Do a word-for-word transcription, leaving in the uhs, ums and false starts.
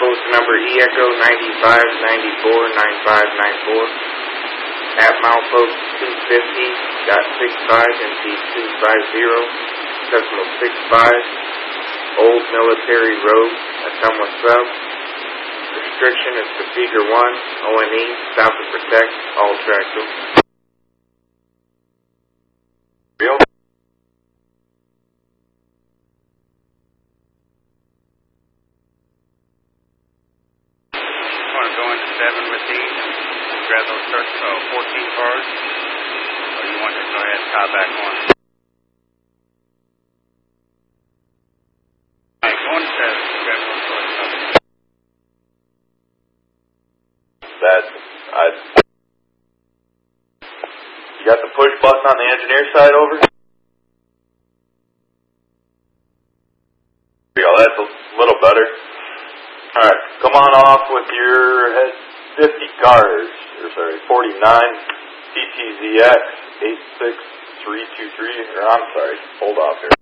Post number E Echo ninety-five ninety-four ninety-five ninety-four. At milepost two fifty dot sixty-five N T two fifty, decimal six five, Old Military Road, Ottumwa Sub. Restriction is Procedure one, O N E, stop and protect all tractors. Real? You want to go into seven with these and grab those first uh, fourteen cars? Or you want to go ahead and tie back on? Alright, go into seven and grab those cars. That, I... You got the push button on the engineer side over? Yeah, that's a little better. Alright, come on off with your head fifty cars, or sorry, forty-nine T T Z X eight six three two three, or I'm sorry, hold off here.